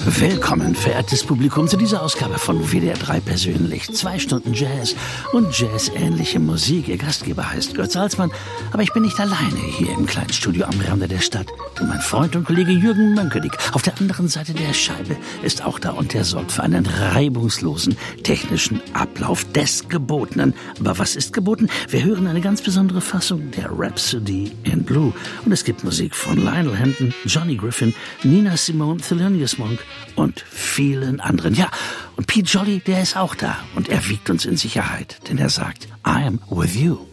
Willkommen, verehrtes Publikum, zu dieser Ausgabe von WDR 3 persönlich. 2 Stunden Jazz und jazzähnliche Musik. Ihr Gastgeber heißt Götz Salzmann, aber ich bin nicht alleine hier im kleinen Studio am Rande der Stadt. Denn mein Freund und Kollege Jürgen Mönkelig auf der anderen Seite der Scheibe ist auch da und der sorgt für einen reibungslosen technischen Ablauf des Gebotenen. Aber was ist geboten? Wir hören eine ganz besondere Fassung der Rhapsody in Blue. Und es gibt Musik von Lionel Hampton, Johnny Griffin, Nina Simone, Thelonious Monk und vielen anderen. Ja, und Pete Jolly, der ist auch da und er wiegt uns in Sicherheit, denn er sagt, I am with you.